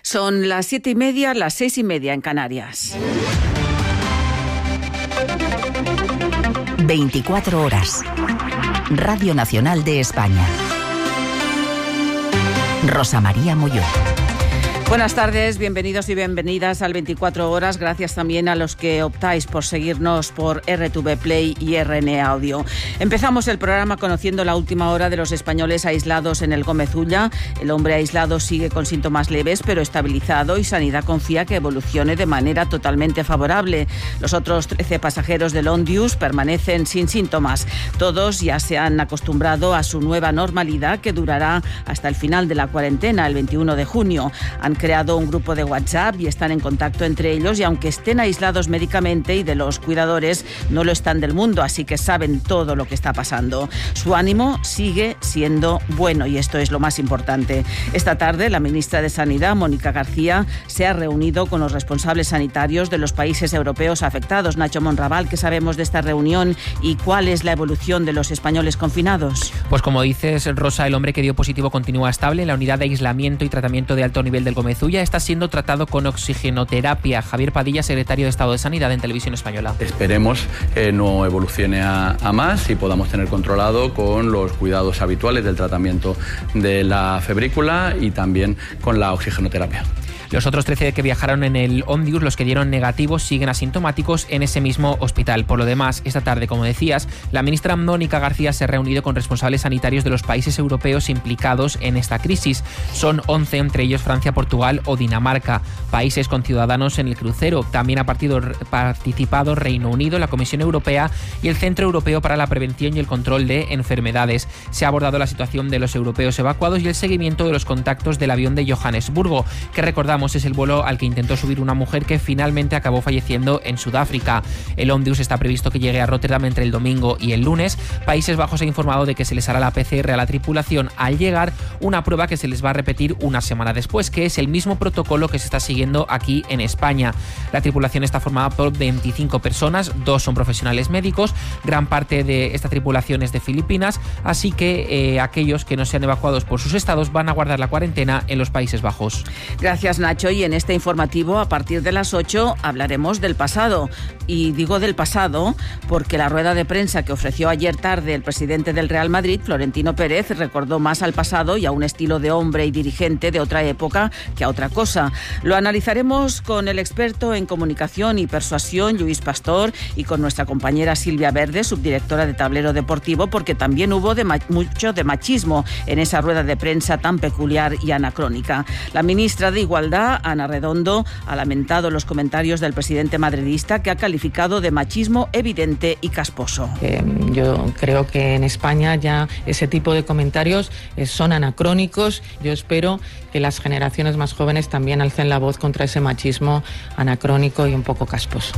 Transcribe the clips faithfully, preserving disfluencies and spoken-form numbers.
Son las siete y media, las seis y media en Canarias. veinticuatro horas. Radio Nacional de España. Rosa María Molló. Buenas tardes, bienvenidos y bienvenidas al veinticuatro horas. Gracias también a los que optáis por seguirnos por R T V Play y R N Audio. Empezamos el programa conociendo la última hora de los españoles aislados en el Gómez Ulla. El hombre aislado sigue con síntomas leves pero estabilizado y Sanidad confía que evolucione de manera totalmente favorable. Los otros trece pasajeros del Ondius permanecen sin síntomas. Todos ya se han acostumbrado a su nueva normalidad que durará hasta el final de la cuarentena, el veintiuno de junio. Han creado un grupo de WhatsApp y están en contacto entre ellos y aunque estén aislados médicamente y de los cuidadores, no lo están del mundo, así que saben todo lo que está pasando. Su ánimo sigue siendo bueno y esto es lo más importante. Esta tarde la ministra de Sanidad, Mónica García, se ha reunido con los responsables sanitarios de los países europeos afectados. Nacho Monraval, ¿qué sabemos de esta reunión y cuál es la evolución de los españoles confinados? Pues como dices, Rosa, el hombre que dio positivo continúa estable en la unidad de aislamiento y tratamiento de alto nivel del Gómez Ulla, está siendo tratado con oxigenoterapia. Javier Padilla, secretario de Estado de Sanidad en Televisión Española. Esperemos que no evolucione a, a más y podamos tener controlado con los cuidados habituales del tratamiento de la febrícula y también con la oxigenoterapia. Los otros trece que viajaron en el Ondius, los que dieron negativos, siguen asintomáticos en ese mismo hospital. Por lo demás, esta tarde, como decías, la ministra Mónica García se ha reunido con responsables sanitarios de los países europeos implicados en esta crisis. Son once, entre ellos Francia, Portugal o Dinamarca, países con ciudadanos en el crucero. También ha participado Reino Unido, la Comisión Europea y el Centro Europeo para la Prevención y el Control de Enfermedades. Se ha abordado la situación de los europeos evacuados y el seguimiento de los contactos del avión de Johannesburgo, que recordamos es el vuelo al que intentó subir una mujer que finalmente acabó falleciendo en Sudáfrica. El Ondius está previsto que llegue a Rotterdam entre el domingo y el lunes. Países Bajos ha informado de que se les hará la P C R a la tripulación al llegar, una prueba que se les va a repetir una semana después, que es el mismo protocolo que se está siguiendo aquí en España. La tripulación está formada por veinticinco personas, dos son profesionales médicos, gran parte de esta tripulación es de Filipinas, así que eh, aquellos que no sean evacuados por sus estados van a guardar la cuarentena en los Países Bajos. Gracias, Nacho, y en este informativo a partir de las ocho hablaremos del pasado. Y digo del pasado porque la rueda de prensa que ofreció ayer tarde el presidente del Real Madrid, Florentino Pérez, recordó más al pasado y a un estilo de hombre y dirigente de otra época que a otra cosa. Lo analizaremos con el experto en comunicación y persuasión, Lluís Pastor, y con nuestra compañera Silvia Verde, subdirectora de Tablero Deportivo, porque también hubo de ma- mucho de machismo en esa rueda de prensa tan peculiar y anacrónica. La ministra de Igualdad, Ana Redondo, ha lamentado los comentarios del presidente madridista que ha calificado de machismo evidente y casposo. Eh, yo creo que en España ya ese tipo de comentarios eh, son anacrónicos. Yo espero que las generaciones más jóvenes también alcen la voz contra ese machismo anacrónico y un poco casposo.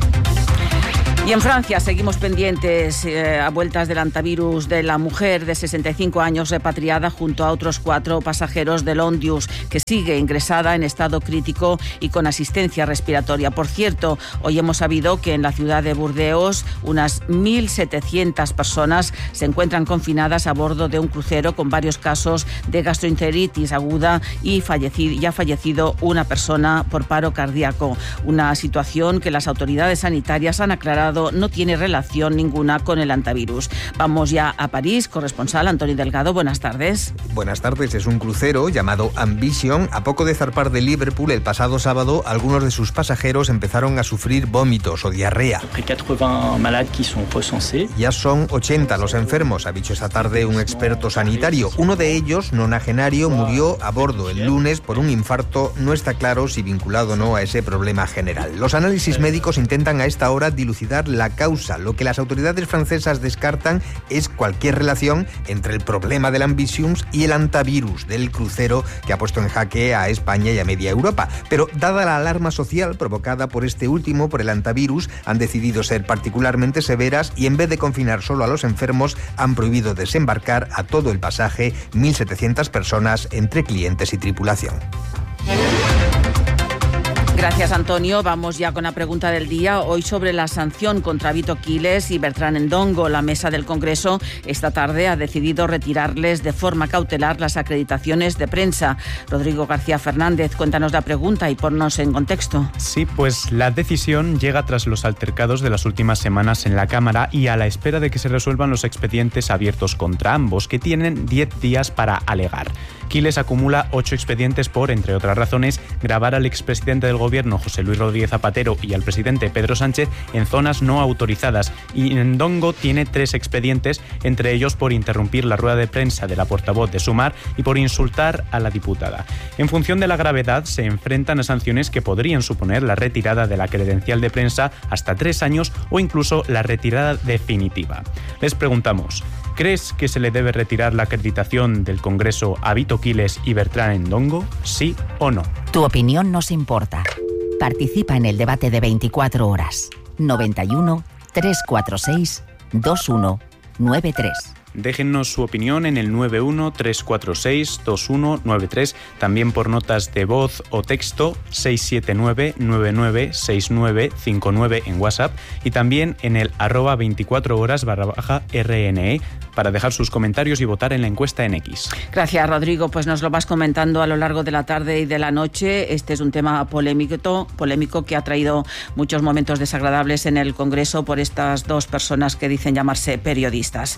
Y en Francia seguimos pendientes eh, a vueltas del antivirus de la mujer de sesenta y cinco años repatriada junto a otros cuatro pasajeros del Ondius, que sigue ingresada en estado crítico y con asistencia respiratoria. Por cierto, hoy hemos sabido que en la ciudad de Burdeos unas mil setecientas personas se encuentran confinadas a bordo de un crucero con varios casos de gastroenteritis aguda y, fallecido, y ha fallecido una persona por paro cardíaco. Una situación que las autoridades sanitarias han aclarado no tiene relación ninguna con el antivirus. Vamos ya a París. Corresponsal Antonio Delgado, buenas tardes. Buenas tardes. Es un crucero llamado Ambition. A poco de zarpar de Liverpool el pasado sábado, algunos de sus pasajeros empezaron a sufrir vómitos o diarrea. Ya son ochenta los enfermos, ha dicho esta tarde un experto sanitario. Uno de ellos, nonagenario, murió a bordo el lunes por un infarto. No está claro si vinculado o no a ese problema general. Los análisis médicos intentan a esta hora dilucidar la causa. Lo que las autoridades francesas descartan es cualquier relación entre el problema del Ambition y el antivirus del crucero que ha puesto en jaque a España y a media Europa. Pero dada la alarma social provocada por este último, por el antivirus, han decidido ser particularmente severas y en vez de confinar solo a los enfermos, han prohibido desembarcar a todo el pasaje, mil setecientas personas entre clientes y tripulación. Gracias, Antonio. Vamos ya con la pregunta del día. Hoy sobre la sanción contra Vito Quiles y Bertrán Endongo. La mesa del Congreso esta tarde ha decidido retirarles de forma cautelar las acreditaciones de prensa. Rodrigo García Fernández, cuéntanos la pregunta y ponnos en contexto. Sí, pues la decisión llega tras los altercados de las últimas semanas en la Cámara y a la espera de que se resuelvan los expedientes abiertos contra ambos, que tienen diez días para alegar. Quiles acumula ocho expedientes por, entre otras razones, grabar al expresidente del Gobierno, José Luis Rodríguez Zapatero, y al presidente Pedro Sánchez en zonas no autorizadas. Y Endongo tiene tres expedientes, entre ellos por interrumpir la rueda de prensa de la portavoz de Sumar y por insultar a la diputada. En función de la gravedad, se enfrentan a sanciones que podrían suponer la retirada de la credencial de prensa hasta tres años o incluso la retirada definitiva. Les preguntamos, ¿crees que se le debe retirar la acreditación del Congreso a Vito Quiles y Bertrán Endongo? ¿Sí o no? Tu opinión nos importa. Participa en el debate de veinticuatro horas. noventa y uno, trescientos cuarenta y seis, veintiuno noventa y tres. Déjennos su opinión en el nueve uno, tres cuatro seis, dos uno nueve tres, también por notas de voz o texto seis siete nueve, nueve nueve seis nueve cinco nueve en WhatsApp y también en el arroba veinticuatro horas barra baja R N E para dejar sus comentarios y votar en la encuesta en X. Gracias, Rodrigo. Pues nos lo vas comentando a lo largo de la tarde y de la noche. Este es un tema polémico, polémico que ha traído muchos momentos desagradables en el Congreso por estas dos personas que dicen llamarse periodistas.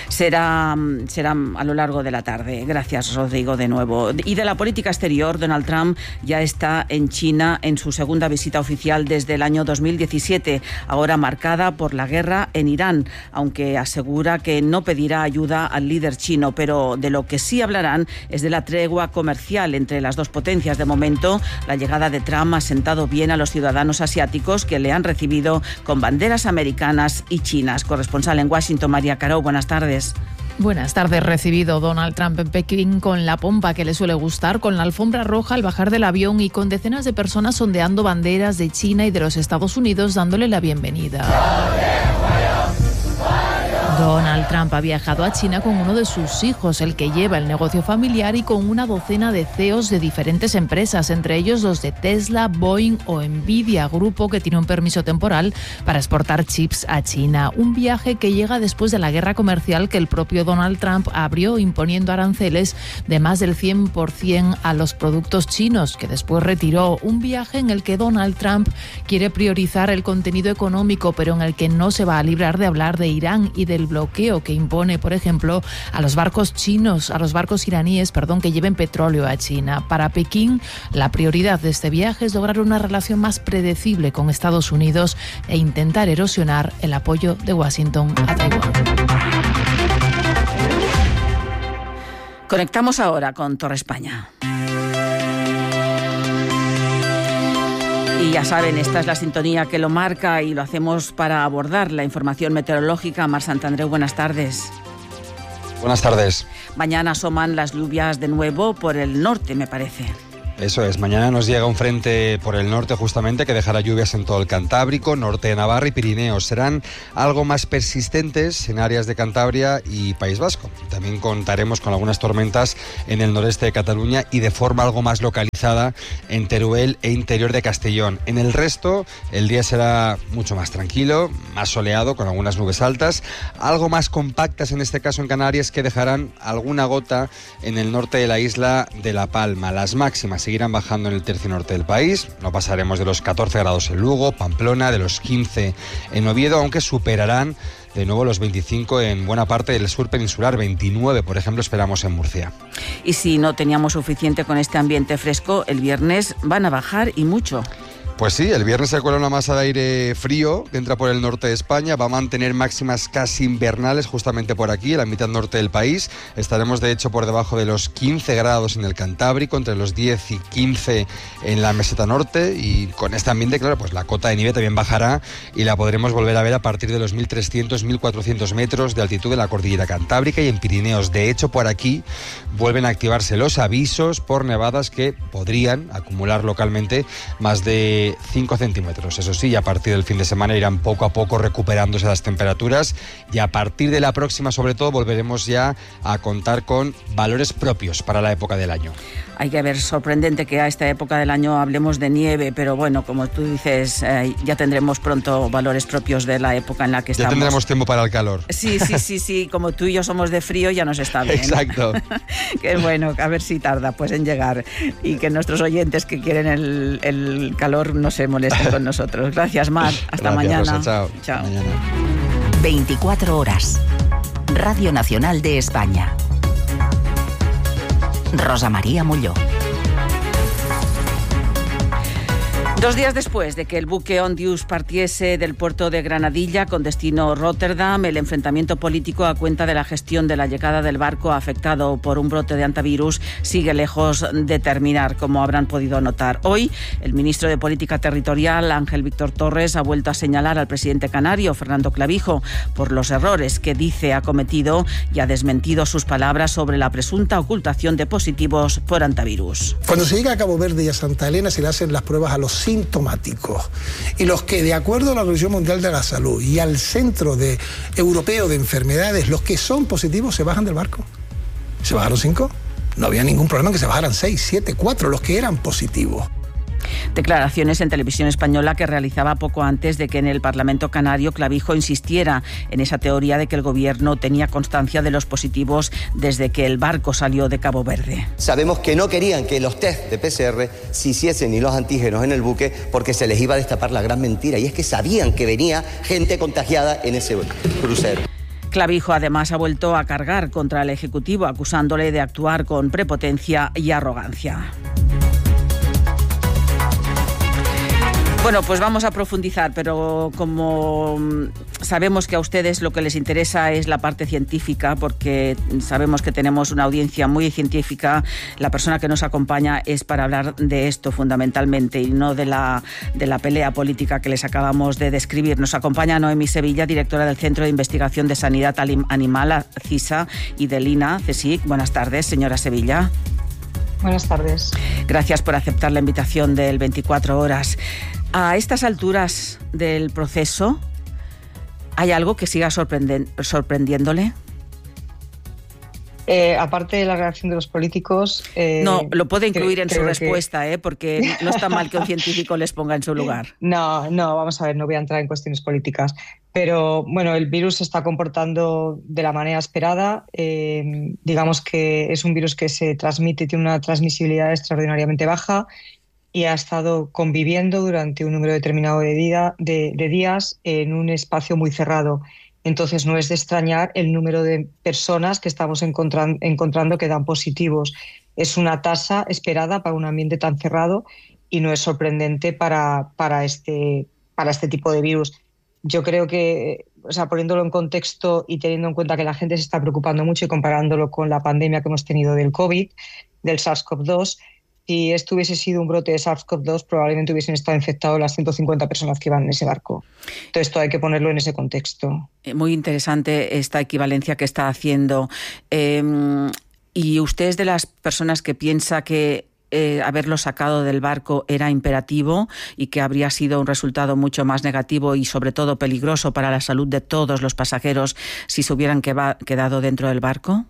Será, será a lo largo de la tarde. Gracias, Rodrigo, de nuevo. Y de la política exterior, Donald Trump ya está en China en su segunda visita oficial desde el año dos mil diecisiete, ahora marcada por la guerra en Irán, aunque asegura que no pedirá ayuda al líder chino, pero de lo que sí hablarán es de la tregua comercial entre las dos potencias. De momento, la llegada de Trump ha sentado bien a los ciudadanos asiáticos que le han recibido con banderas americanas y chinas. Corresponsal en Washington, María Caro, buenas tardes. Buenas tardes. Recibido Donald Trump en Pekín con la pompa que le suele gustar, con la alfombra roja al bajar del avión y con decenas de personas ondeando banderas de China y de los Estados Unidos dándole la bienvenida. Donald Trump ha viajado a China con uno de sus hijos, el que lleva el negocio familiar, y con una docena de C E Os de diferentes empresas, entre ellos los de Tesla, Boeing o Nvidia, grupo que tiene un permiso temporal para exportar chips a China. Un viaje que llega después de la guerra comercial que el propio Donald Trump abrió imponiendo aranceles de más del cien por ciento a los productos chinos, que después retiró. Un viaje en el que Donald Trump quiere priorizar el contenido económico, pero en el que no se va a librar de hablar de Irán y del bloqueo que impone, por ejemplo, a los barcos chinos, a los barcos iraníes, perdón, que lleven petróleo a China. Para Pekín, la prioridad de este viaje es lograr una relación más predecible con Estados Unidos e intentar erosionar el apoyo de Washington a Taiwán. Conectamos ahora con Torre España. Y ya saben, esta es la sintonía que lo marca y lo hacemos para abordar la información meteorológica. Mar Santandreu, buenas tardes. Buenas tardes. Mañana asoman las lluvias de nuevo por el norte, me parece. Eso es, mañana nos llega un frente por el norte justamente que dejará lluvias en todo el Cantábrico, norte de Navarra y Pirineos. Serán algo más persistentes en áreas de Cantabria y País Vasco. También contaremos con algunas tormentas en el noreste de Cataluña y de forma algo más localizada en Teruel e interior de Castellón. En el resto, el día será mucho más tranquilo, más soleado, con algunas nubes altas, algo más compactas en este caso en Canarias, que dejarán alguna gota en el norte de la isla de La Palma. Las máximas seguirán bajando en el tercio norte del país, no pasaremos de los catorce grados en Lugo, Pamplona, de los quince en Oviedo, aunque superarán de nuevo los veinticinco en buena parte del sur peninsular, veintinueve por ejemplo esperamos en Murcia. Y si no teníamos suficiente con este ambiente fresco, el viernes van a bajar y mucho. Pues sí, el viernes se cuela una masa de aire frío que entra por el norte de España, va a mantener máximas casi invernales justamente por aquí, en la mitad norte del país. Estaremos de hecho por debajo de los quince grados en el Cantábrico, entre los diez y quince en la meseta norte, y con este ambiente, claro, pues la cota de nieve también bajará y la podremos volver a ver a partir de los mil trescientos a mil cuatrocientos metros de altitud de la cordillera Cantábrica y en Pirineos. De hecho, por aquí vuelven a activarse los avisos por nevadas que podrían acumular localmente más de de cinco centímetros. Eso sí, a partir del fin de semana irán poco a poco recuperándose las temperaturas y a partir de la próxima, sobre todo, volveremos ya a contar con valores propios para la época del año. Hay que ver, sorprendente que a esta época del año hablemos de nieve, pero bueno, como tú dices, eh, ya tendremos pronto valores propios de la época en la que estamos. Ya tendremos tiempo para el calor. Sí, sí, sí, sí, como tú y yo somos de frío, ya nos está bien. Exacto. Qué bueno, a ver si tarda pues en llegar y que nuestros oyentes que quieren el, el calor no se molesten con nosotros. Gracias, Mar. Hasta Gracias, mañana. Rosa, chao. Chao. Hasta mañana. veinticuatro horas. Radio Nacional de España. Rosa María Molló. Dos días después de que el buque Ondius partiese del puerto de Granadilla con destino Rotterdam, el enfrentamiento político a cuenta de la gestión de la llegada del barco afectado por un brote de antivirus sigue lejos de terminar, como habrán podido notar. Hoy, el ministro de Política Territorial, Ángel Víctor Torres, ha vuelto a señalar al presidente canario, Fernando Clavijo, por los errores que dice ha cometido y ha desmentido sus palabras sobre la presunta ocultación de positivos por antivirus. Cuando se llega a Cabo Verde y a Santa Elena se le hacen las pruebas a los sintomáticos y los que, de acuerdo a la Organización Mundial de la Salud y al Centro de, Europeo de Enfermedades, los que son positivos se bajan del barco. ¿Se bajaron cinco? No había ningún problema en que se bajaran seis, siete, cuatro, los que eran positivos. Declaraciones en Televisión Española que realizaba poco antes de que en el Parlamento canario Clavijo insistiera en esa teoría de que el gobierno tenía constancia de los positivos desde que el barco salió de Cabo Verde. Sabemos que no querían que los test de P C R se hiciesen ni los antígenos en el buque porque se les iba a destapar la gran mentira, y es que sabían que venía gente contagiada en ese crucero. Clavijo además ha vuelto a cargar contra el Ejecutivo acusándole de actuar con prepotencia y arrogancia. Bueno, pues vamos a profundizar, pero como sabemos que a ustedes lo que les interesa es la parte científica, porque sabemos que tenemos una audiencia muy científica, la persona que nos acompaña es para hablar de esto fundamentalmente y no de la, de la pelea política que les acabamos de describir. Nos acompaña Noemí Sevilla, directora del Centro de Investigación de Sanidad Animal, CISA, y del I N A, CSIC. Buenas tardes, señora Sevilla. Buenas tardes. Gracias por aceptar la invitación del veinticuatro horas. A estas alturas del proceso, ¿hay algo que siga sorprenden- sorprendiéndole? Eh, aparte de la reacción de los políticos... Eh, no, lo puede incluir cre- en su que... respuesta, ¿eh? Porque no está mal que un científico les ponga en su lugar. No, no, vamos a ver, no voy a entrar en cuestiones políticas. Pero, bueno, el virus se está comportando de la manera esperada. Eh, digamos que es un virus que se transmite, tiene una transmisibilidad extraordinariamente baja y ha estado conviviendo durante un número determinado de, día, de, de días en un espacio muy cerrado. Entonces no es de extrañar el número de personas que estamos encontran, encontrando que dan positivos. Es una tasa esperada para un ambiente tan cerrado y no es sorprendente para, para, este, para este tipo de virus. Yo creo que, o sea, poniéndolo en contexto y teniendo en cuenta que la gente se está preocupando mucho y comparándolo con la pandemia que hemos tenido del COVID, del SARS-CoV dos, si esto hubiese sido un brote de SARS-CoV dos, probablemente hubiesen estado infectados las ciento cincuenta personas que iban en ese barco. Entonces, esto hay que ponerlo en ese contexto. Muy interesante esta equivalencia que está haciendo. Eh, ¿Y usted es de las personas que piensa que eh, haberlo sacado del barco era imperativo y que habría sido un resultado mucho más negativo y, sobre todo, peligroso para la salud de todos los pasajeros si se hubieran quedado dentro del barco?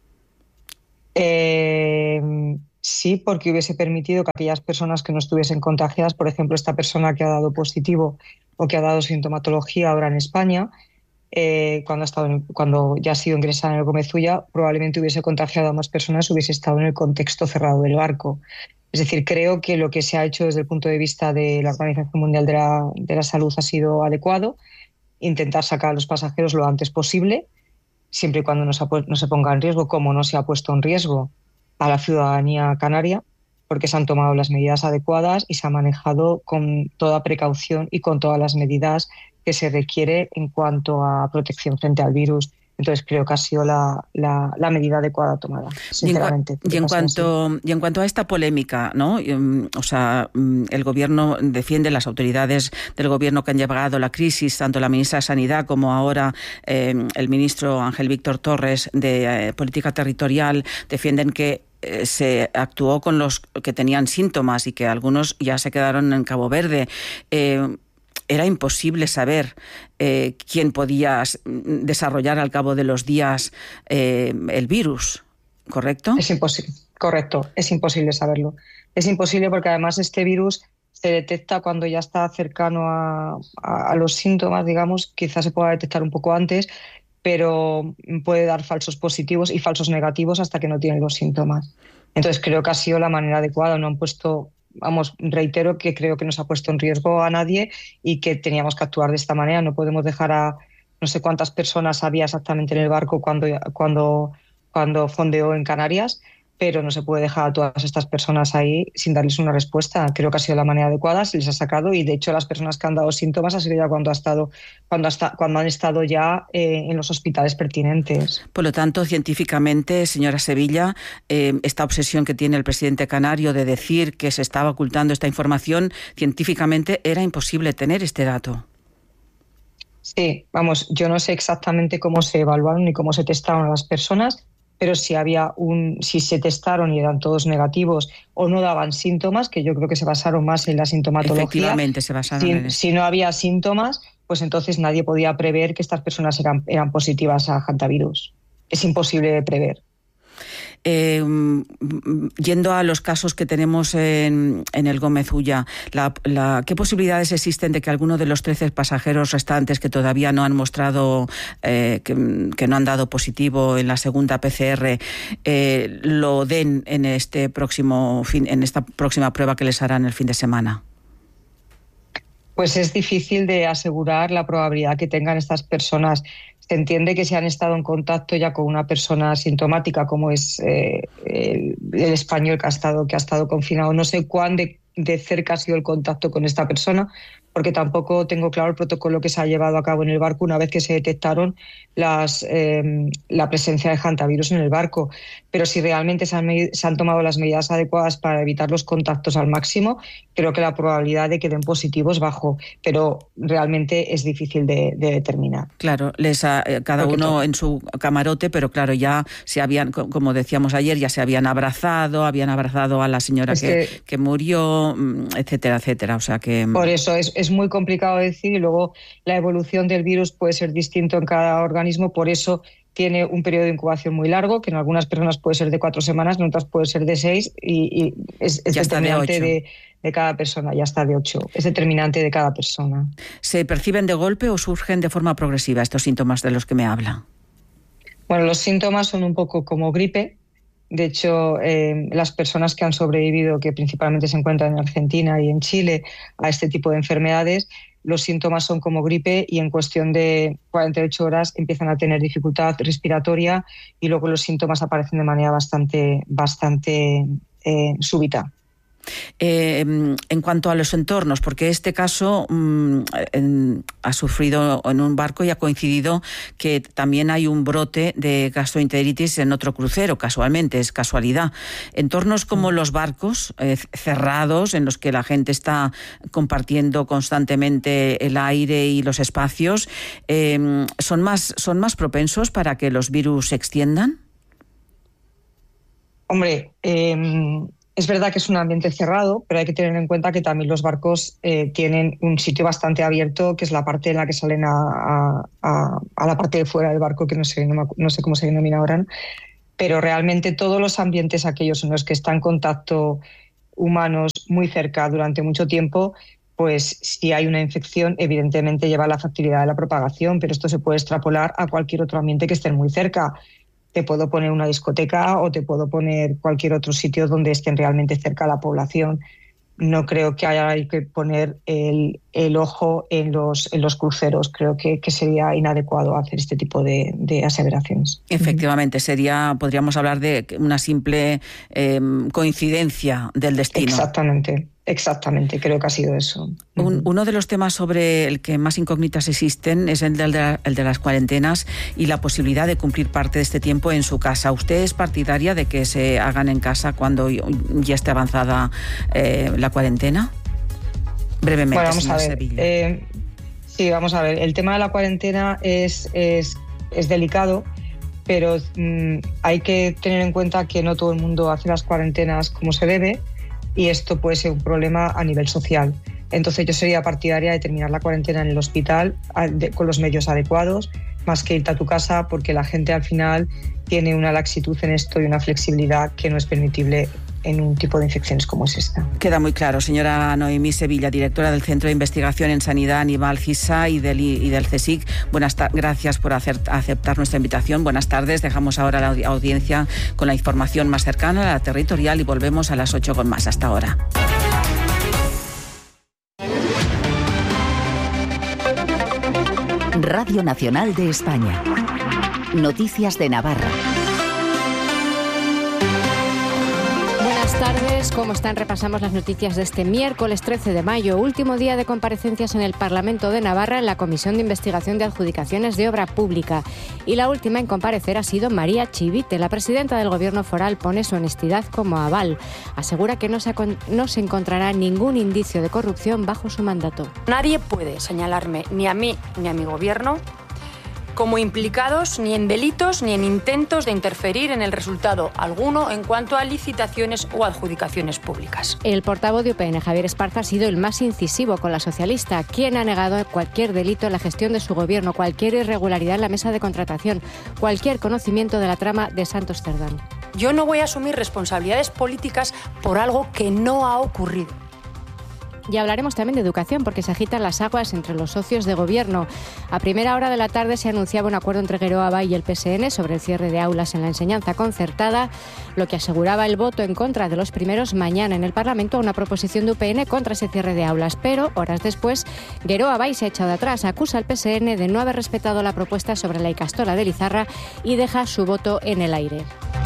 Eh... Sí, porque hubiese permitido que aquellas personas que no estuviesen contagiadas, por ejemplo, esta persona que ha dado positivo o que ha dado sintomatología ahora en España, eh, cuando, ha estado en, cuando ya ha sido ingresada en el Gomezulla, probablemente hubiese contagiado a más personas, hubiese estado en el contexto cerrado del barco. Es decir, creo que lo que se ha hecho desde el punto de vista de la Organización Mundial de la, de la Salud ha sido adecuado, intentar sacar a los pasajeros lo antes posible, siempre y cuando no se, ha, no se ponga en riesgo, como no se ha puesto en riesgo a la ciudadanía canaria, porque se han tomado las medidas adecuadas y se ha manejado con toda precaución y con todas las medidas que se requiere en cuanto a protección frente al virus. Entonces creo que ha sido la, la, la medida adecuada tomada, sinceramente. Y en, cua- y en cuanto y en cuanto a esta polémica, ¿no? O sea, el gobierno defiende, las autoridades del gobierno que han llevado la crisis, tanto la ministra de Sanidad como ahora eh, el ministro Ángel Víctor Torres de eh, Política Territorial, defienden que eh, se actuó con los que tenían síntomas y que algunos ya se quedaron en Cabo Verde. Eh, Era imposible saber eh, quién podía desarrollar al cabo de los días eh, el virus, ¿correcto? Es imposible, correcto, es imposible saberlo. Es imposible porque además este virus se detecta cuando ya está cercano a, a, a los síntomas, digamos, quizás se pueda detectar un poco antes, pero puede dar falsos positivos y falsos negativos hasta que no tienen los síntomas. Entonces creo que ha sido la manera adecuada, no han puesto... Vamos, reitero que creo que no se ha puesto en riesgo a nadie y que teníamos que actuar de esta manera. No podemos dejar a no sé cuántas personas había exactamente en el barco cuando, cuando, cuando fondeó en Canarias, pero no se puede dejar a todas estas personas ahí sin darles una respuesta. Creo que ha sido la manera adecuada, se les ha sacado y de hecho las personas que han dado síntomas ha sido ya cuando, ha estado, cuando, hasta, cuando han estado ya eh, en los hospitales pertinentes. Por lo tanto, científicamente, señora Sevilla, eh, esta obsesión que tiene el presidente canario de decir que se estaba ocultando esta información, científicamente era imposible tener este dato. Sí, vamos, yo no sé exactamente cómo se evaluaron ni cómo se testaron a las personas, pero si había un, si se testaron y eran todos negativos o no daban síntomas, que yo creo que se basaron más en la sintomatología. Efectivamente, se basaron si, en eso. Si no había síntomas, pues entonces nadie podía prever que estas personas eran, eran positivas a hantavirus. Es imposible de prever. Eh, yendo a los casos que tenemos en, en el Gómez Ulla, la, la, ¿qué posibilidades existen de que alguno de los trece pasajeros restantes que todavía no han mostrado, eh, que, que no han dado positivo en la segunda P C R, eh, lo den en este próximo fin, en esta próxima prueba que les harán el fin de semana? Pues es difícil de asegurar la probabilidad que tengan estas personas. Se entiende que si han estado en contacto ya con una persona asintomática, como es eh, el, el español que ha estado que ha estado confinado, no sé cuán de, de cerca ha sido el contacto con esta persona, porque tampoco tengo claro el protocolo que se ha llevado a cabo en el barco una vez que se detectaron las, eh, la presencia de hantavirus en el barco. Pero si realmente se han, se han tomado las medidas adecuadas para evitar los contactos al máximo, creo que la probabilidad de que den positivo es bajo, pero realmente es difícil de, de determinar. Claro, les ha, cada Porque uno todo. en su camarote, pero claro, ya se habían, como decíamos ayer, ya se habían abrazado, habían abrazado a la señora Es que, que, que murió, etcétera, etcétera. O sea que... Por eso es, es muy complicado decir, y luego la evolución del virus puede ser distinto en cada organismo, por eso tiene un periodo de incubación muy largo, que en algunas personas puede ser de cuatro semanas, en otras puede ser de seis, y, y es, es determinante de, de, de cada persona, ya está de ocho, es determinante de cada persona. ¿Se perciben de golpe o surgen de forma progresiva estos síntomas de los que me habla? Bueno, los síntomas son un poco como gripe. De hecho, eh, las personas que han sobrevivido, que principalmente se encuentran en Argentina y en Chile, a este tipo de enfermedades, los síntomas son como gripe y en cuestión de cuarenta y ocho horas empiezan a tener dificultad respiratoria y luego los síntomas aparecen de manera bastante, bastante eh, súbita. Eh, en cuanto a los entornos, porque este caso mmm, en, ha sufrido en un barco y ha coincidido que también hay un brote de gastroenteritis en otro crucero, casualmente, es casualidad. Entornos como los barcos eh, cerrados, en los que la gente está compartiendo constantemente el aire y los espacios, eh, ¿son más, son más propensos para que los virus se extiendan? Hombre, eh... es verdad que es un ambiente cerrado, pero hay que tener en cuenta que también los barcos eh, tienen un sitio bastante abierto, que es la parte en la que salen a, a, a, a la parte de fuera del barco, que no sé, no, me, no sé cómo se denomina ahora, ¿no? Pero realmente todos los ambientes aquellos en los que está en contacto humanos muy cerca durante mucho tiempo, pues si hay una infección, evidentemente lleva a la facilidad de la propagación, pero esto se puede extrapolar a cualquier otro ambiente que esté muy cerca. Te puedo poner una discoteca o te puedo poner cualquier otro sitio donde estén realmente cerca la población. No creo que haya que poner el, el ojo en los, en los cruceros. Creo que, que sería inadecuado hacer este tipo de, de aseveraciones. Efectivamente, sería, podríamos hablar de una simple eh, coincidencia del destino. Exactamente. Exactamente, creo que ha sido eso. Un, uno de los temas sobre el que más incógnitas existen es el de, la, el de las cuarentenas y la posibilidad de cumplir parte de este tiempo en su casa. ¿Usted es partidaria de que se hagan en casa cuando ya esté avanzada eh, la cuarentena? Brevemente, bueno, vamos a ver. Sevilla. Eh, sí, vamos a ver. El tema de la cuarentena es, es, es delicado, pero mmm, hay que tener en cuenta que no todo el mundo hace las cuarentenas como se debe, y esto puede ser un problema a nivel social. Entonces yo sería partidaria de terminar la cuarentena en el hospital con los medios adecuados, más que irte a tu casa, porque la gente al final tiene una laxitud en esto y una flexibilidad que no es permitible en un tipo de infecciones como es esta. Queda muy claro. Señora Noemí Sevilla, directora del Centro de Investigación en Sanidad Aníbal Cisa y del, y del CSIC, buenas ta- gracias por hacer, aceptar nuestra invitación. Buenas tardes. Dejamos ahora la audiencia con la información más cercana, la territorial, y volvemos a las ocho con más. Hasta ahora. Radio Nacional de España. Noticias de Navarra. Buenas tardes, ¿cómo están? Repasamos las noticias de este miércoles trece de mayo, último día de comparecencias en el Parlamento de Navarra en la Comisión de Investigación de Adjudicaciones de Obra Pública. Y la última en comparecer ha sido María Chivite. La presidenta del Gobierno foral pone su honestidad como aval. Asegura que no se, no se encontrará ningún indicio de corrupción bajo su mandato. Nadie puede señalarme, ni a mí ni a mi Gobierno, como implicados ni en delitos ni en intentos de interferir en el resultado alguno en cuanto a licitaciones o adjudicaciones públicas. El portavoz de U P N, Javier Esparza, ha sido el más incisivo con la socialista, quien ha negado cualquier delito en la gestión de su gobierno, cualquier irregularidad en la mesa de contratación, cualquier conocimiento de la trama de Santos Cerdán. Yo no voy a asumir responsabilidades políticas por algo que no ha ocurrido. Y hablaremos también de educación, porque se agitan las aguas entre los socios de gobierno. A primera hora de la tarde se anunciaba un acuerdo entre Geroa Bay y el P S N sobre el cierre de aulas en la enseñanza concertada, lo que aseguraba el voto en contra de los primeros mañana en el Parlamento a una proposición de U P N contra ese cierre de aulas. Pero, horas después, Geroa Bay se ha echado atrás, acusa al P S N de no haber respetado la propuesta sobre la ikastola de Lizarra y deja su voto en el aire.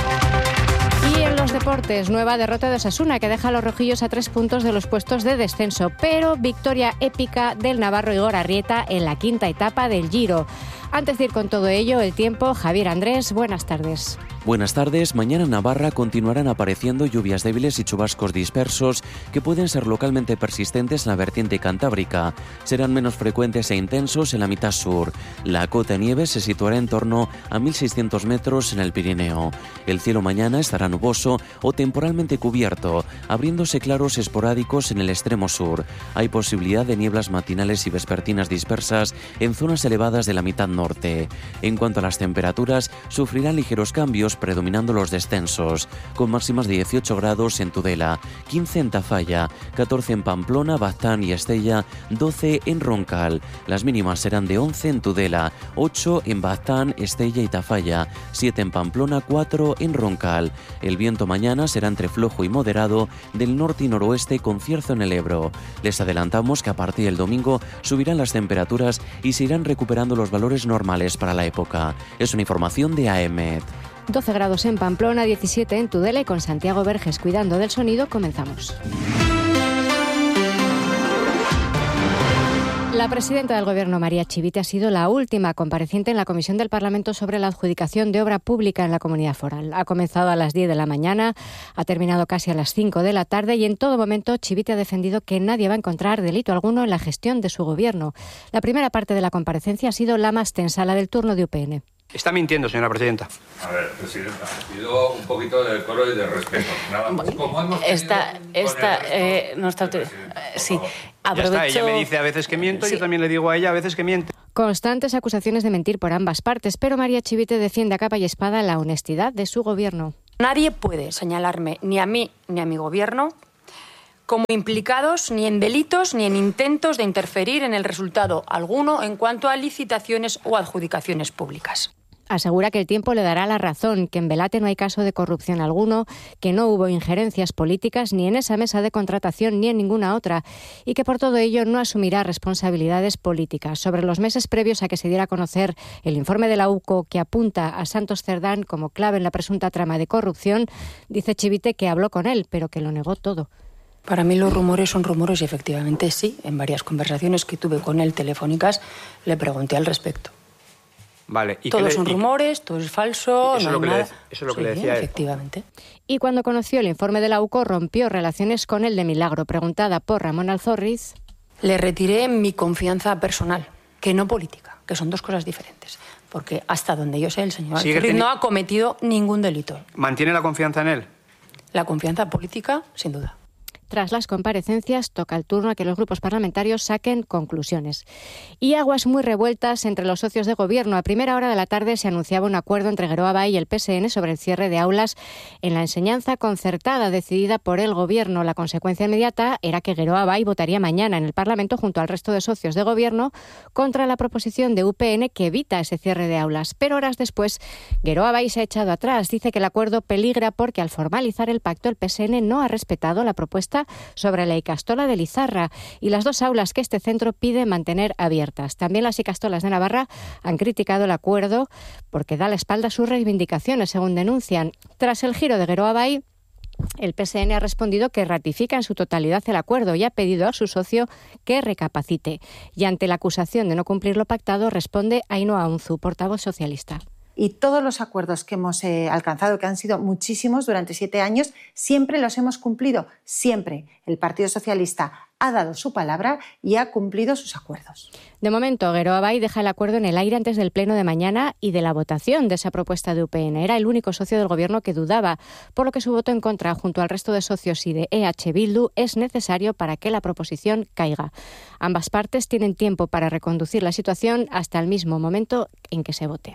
Y en los deportes, nueva derrota de Osasuna, que deja a los rojillos a tres puntos de los puestos de descenso, pero victoria épica del navarro Igor Arrieta en la quinta etapa del Giro. Antes de ir con todo ello, el tiempo, Javier Andrés, buenas tardes. Buenas tardes. Mañana en Navarra continuarán apareciendo lluvias débiles y chubascos dispersos que pueden ser localmente persistentes en la vertiente cantábrica. Serán menos frecuentes e intensos en la mitad sur. La cota de nieve se situará en torno a mil seiscientos metros en el Pirineo. El cielo mañana estará nuboso o temporalmente cubierto, abriéndose claros esporádicos en el extremo sur. Hay posibilidad de nieblas matinales y vespertinas dispersas en zonas elevadas de la mitad norte. En cuanto a las temperaturas, sufrirán ligeros cambios, predominando los descensos, con máximas de dieciocho grados en Tudela, quince en Tafalla, catorce en Pamplona, Baztán y Estella, doce en Roncal. Las mínimas serán de once en Tudela, ocho en Baztán, Estella y Tafalla, siete en Pamplona, cuatro en Roncal. El viento mañana será entre flojo y moderado del norte y noroeste con cierzo en el Ebro. Les adelantamos que a partir del domingo subirán las temperaturas y se irán recuperando los valores normales para la época. Es una información de A E M E T. doce grados en Pamplona, diecisiete en Tudela, y con Santiago Verges cuidando del sonido, comenzamos. La presidenta del Gobierno, María Chivite, ha sido la última compareciente en la Comisión del Parlamento sobre la adjudicación de obra pública en la Comunidad Foral. Ha comenzado a las diez de la mañana, ha terminado casi a las cinco de la tarde y en todo momento Chivite ha defendido que nadie va a encontrar delito alguno en la gestión de su Gobierno. La primera parte de la comparecencia ha sido la más tensa, la del turno de U P N. Está mintiendo, señora presidenta. A ver, presidenta, pido un poquito de decoro y de respeto. Nada más. Como hemos esta, esta, eh, no está usted. Sí, aprovecho. Ya está, ella me dice a veces que miento, sí. Yo también le digo a ella a veces que miente. Constantes acusaciones de mentir por ambas partes, pero María Chivite defiende a capa y espada la honestidad de su Gobierno. Nadie puede señalarme, ni a mí ni a mi Gobierno, como implicados ni en delitos ni en intentos de interferir en el resultado alguno en cuanto a licitaciones o adjudicaciones públicas. Asegura que el tiempo le dará la razón, que en Velate no hay caso de corrupción alguno, que no hubo injerencias políticas ni en esa mesa de contratación ni en ninguna otra, y que por todo ello no asumirá responsabilidades políticas. Sobre los meses previos a que se diera a conocer el informe de la U C O que apunta a Santos Cerdán como clave en la presunta trama de corrupción, dice Chivite que habló con él, pero que lo negó todo. Para mí los rumores son rumores y efectivamente sí. En varias conversaciones que tuve con él telefónicas le pregunté al respecto. Vale. ¿Y Todos le, son y, rumores, todo es falso, eso no es lo hay que nada. le, eso es lo que Sí, le decía él. Efectivamente. Y cuando conoció el informe de la U C O, rompió relaciones con el de Milagro. Preguntada por Ramón Alzorriz. Le retiré mi confianza personal, que no política, que son dos cosas diferentes. Porque hasta donde yo sé, el señor Alzorriz no ha cometido ningún delito. ¿Mantiene la confianza en él? La confianza política, sin duda. Tras las comparecencias, toca el turno a que los grupos parlamentarios saquen conclusiones. Y aguas muy revueltas entre los socios de gobierno. A primera hora de la tarde se anunciaba un acuerdo entre Geroa Bai y el P S N sobre el cierre de aulas en la enseñanza concertada decidida por el gobierno. La consecuencia inmediata era que Geroa Bai votaría mañana en el Parlamento junto al resto de socios de gobierno contra la proposición de U P N que evita ese cierre de aulas. Pero horas después, Geroa Bai se ha echado atrás. Dice que el acuerdo peligra porque al formalizar el pacto el P S N no ha respetado la propuesta sobre la Ikastola de Lizarra y las dos aulas que este centro pide mantener abiertas. También las Ikastolas de Navarra han criticado el acuerdo porque da la espalda a sus reivindicaciones, según denuncian. Tras el giro de Geroa Bai, el P S N ha respondido que ratifica en su totalidad el acuerdo y ha pedido a su socio que recapacite. Y ante la acusación de no cumplir lo pactado, responde Ainhoa Unzu, portavoz socialista. Y todos los acuerdos que hemos eh, alcanzado, que han sido muchísimos durante siete años, siempre los hemos cumplido, siempre. El Partido Socialista ha dado su palabra y ha cumplido sus acuerdos. De momento, Geroa Bai deja el acuerdo en el aire antes del pleno de mañana y de la votación de esa propuesta de U P N. Era el único socio del gobierno que dudaba, por lo que su voto en contra, junto al resto de socios y de E H Bildu, es necesario para que la proposición caiga. Ambas partes tienen tiempo para reconducir la situación hasta el mismo momento en que se vote.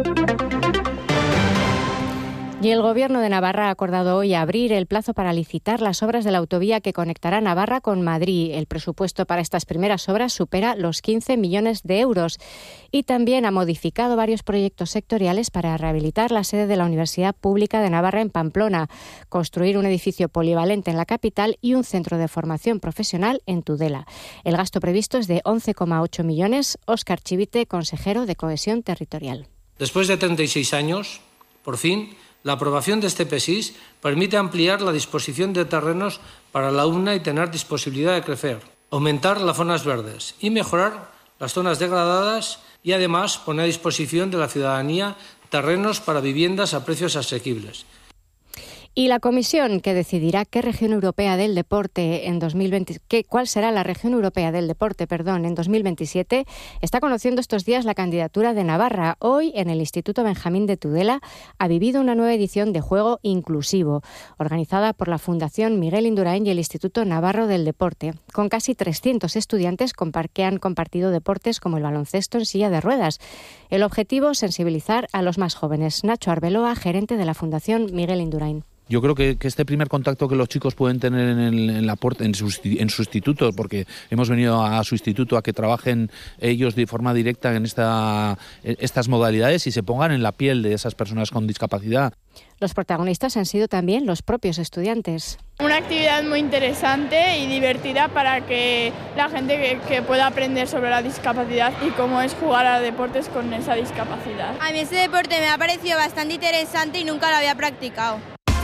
Y el Gobierno de Navarra ha acordado hoy abrir el plazo para licitar las obras de la autovía que conectará Navarra con Madrid. El presupuesto para estas primeras obras supera los quince millones de euros y también ha modificado varios proyectos sectoriales para rehabilitar la sede de la Universidad Pública de Navarra en Pamplona, construir un edificio polivalente en la capital y un centro de formación profesional en Tudela. El gasto previsto es de once coma ocho millones. Óscar Chivite, consejero de Cohesión Territorial. Después de treinta y seis años, por fin, la aprobación de este P S I S permite ampliar la disposición de terrenos para la U N A y tener disponibilidad de crecer, aumentar las zonas verdes y mejorar las zonas degradadas y además poner a disposición de la ciudadanía terrenos para viviendas a precios asequibles. Y la comisión que decidirá qué región europea del deporte en dos mil veinte, qué, cuál será la región europea del deporte, perdón, en dos mil veintisiete, está conociendo estos días la candidatura de Navarra. Hoy, en el Instituto Benjamín de Tudela, ha vivido una nueva edición de Juego Inclusivo, organizada por la Fundación Miguel Indurain y el Instituto Navarro del Deporte, con casi trescientos estudiantes que han compartido deportes como el baloncesto en silla de ruedas. El objetivo, sensibilizar a los más jóvenes. Nacho Arbeloa, gerente de la Fundación Miguel Indurain. Yo creo que, que este primer contacto que los chicos pueden tener en, el, en, la, en, su, en su instituto, porque hemos venido a su instituto a que trabajen ellos de forma directa en esta, estas modalidades y se pongan en la piel de esas personas con discapacidad. Los protagonistas han sido también los propios estudiantes. Una actividad muy interesante y divertida para que la gente que, que pueda aprender sobre la discapacidad y cómo es jugar a deportes con esa discapacidad. A mí este deporte me ha parecido bastante interesante y nunca lo había practicado.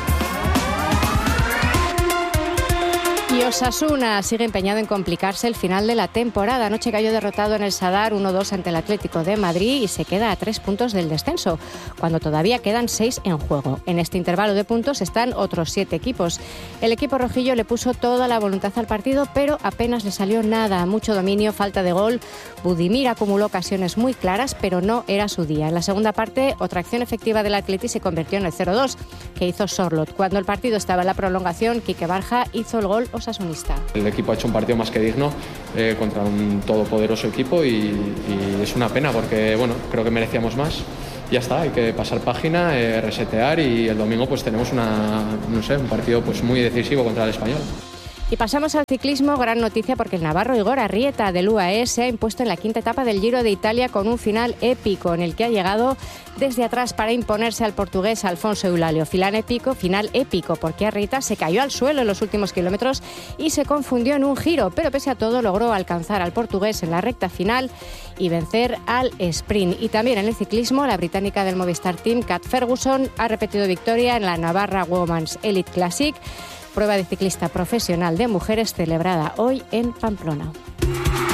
Y Osasuna sigue empeñado en complicarse el final de la temporada. Anoche cayó derrotado en el Sadar uno dos ante el Atlético de Madrid y se queda a tres puntos del descenso, cuando todavía quedan seis en juego. En este intervalo de puntos están otros siete equipos. El equipo rojillo le puso toda la voluntad al partido, pero apenas le salió nada. Mucho dominio, falta de gol. Budimir acumuló ocasiones muy claras, pero no era su día. En la segunda parte, otra acción efectiva del Atleti se convirtió en el cero dos, que hizo Sorlot. Cuando el partido estaba en la prolongación, Quique Barja hizo el gol osasunista. El equipo ha hecho un partido más que digno eh, contra un todopoderoso equipo y, y es una pena porque bueno, creo que merecíamos más. Ya está, hay que pasar página, eh, resetear y el domingo pues tenemos una, no sé, un partido pues muy decisivo contra el Español. Y pasamos al ciclismo, gran noticia porque el navarro Igor Arrieta del U A E se ha impuesto en la quinta etapa del Giro de Italia con un final épico en el que ha llegado desde atrás para imponerse al portugués Alfonso Eulalio. Final épico, final épico porque Arrieta se cayó al suelo en los últimos kilómetros y se confundió en un giro, pero pese a todo logró alcanzar al portugués en la recta final y vencer al sprint. Y también en el ciclismo, la británica del Movistar Team, Kat Ferguson, ha repetido victoria en la Navarra Women's Elite Classic. prueba de ciclista profesional de mujeres celebrada hoy en Pamplona.